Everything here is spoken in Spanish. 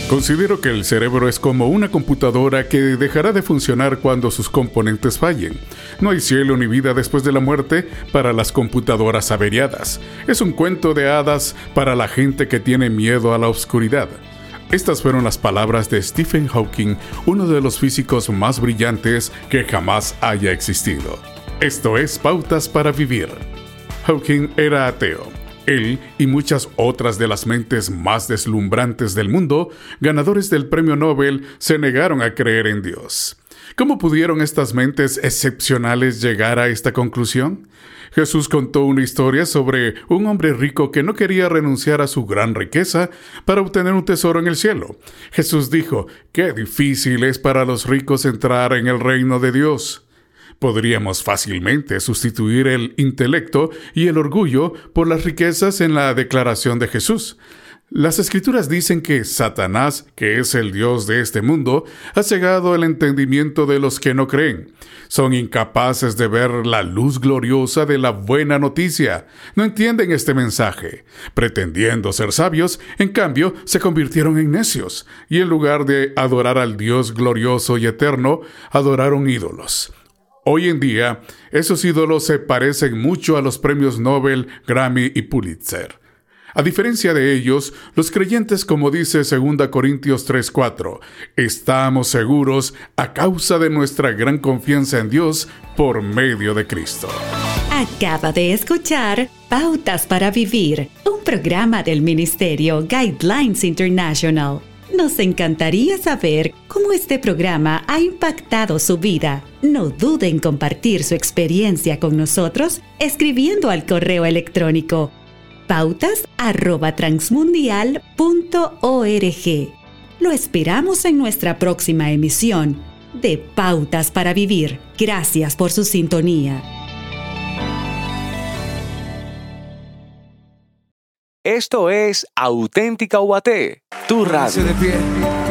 Considero que el cerebro es como una computadora que dejará de funcionar cuando sus componentes fallen. No hay cielo ni vida después de la muerte para las computadoras averiadas. Es un cuento de hadas para la gente que tiene miedo a la oscuridad. Estas fueron las palabras de Stephen Hawking, uno de los físicos más brillantes que jamás haya existido. Esto es Pautas para Vivir. Hawking era ateo. Él y muchas otras de las mentes más deslumbrantes del mundo, ganadores del premio Nobel, se negaron a creer en Dios. ¿Cómo pudieron estas mentes excepcionales llegar a esta conclusión? Jesús contó una historia sobre un hombre rico que no quería renunciar a su gran riqueza para obtener un tesoro en el cielo. Jesús dijo, «Qué difícil es para los ricos entrar en el reino de Dios». Podríamos fácilmente sustituir el intelecto y el orgullo por las riquezas en la declaración de Jesús. Las Escrituras dicen que Satanás, que es el Dios de este mundo, ha cegado el entendimiento de los que no creen. Son incapaces de ver la luz gloriosa de la buena noticia. No entienden este mensaje. Pretendiendo ser sabios, en cambio, se convirtieron en necios, y en lugar de adorar al Dios glorioso y eterno, adoraron ídolos. Hoy en día, esos ídolos se parecen mucho a los premios Nobel, Grammy y Pulitzer. A diferencia de ellos, los creyentes, como dice 2 Corintios 3:4, estamos seguros a causa de nuestra gran confianza en Dios por medio de Cristo. Acaba de escuchar Pautas para Vivir, un programa del Ministerio Guidelines International. Nos encantaría saber cómo este programa ha impactado su vida. No dude en compartir su experiencia con nosotros escribiendo al correo electrónico pautas@transmundial.org. Lo esperamos en nuestra próxima emisión de Pautas para Vivir. Gracias por su sintonía. Esto es Auténtica UAT, tu radio.